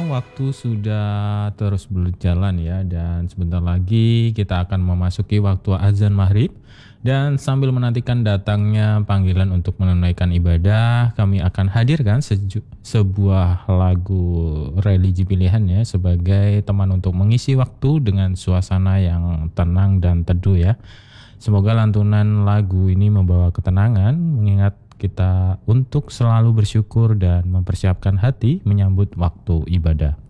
waktu sudah terus berjalan ya, dan sebentar lagi kita akan memasuki waktu azan maghrib. Dan sambil menantikan datangnya panggilan untuk menunaikan ibadah, kami akan hadirkan sebuah lagu religi pilihan ya, sebagai teman untuk mengisi waktu dengan suasana yang tenang dan teduh ya. Semoga lantunan lagu ini membawa ketenangan, mengingat kita untuk selalu bersyukur dan mempersiapkan hati menyambut waktu ibadah.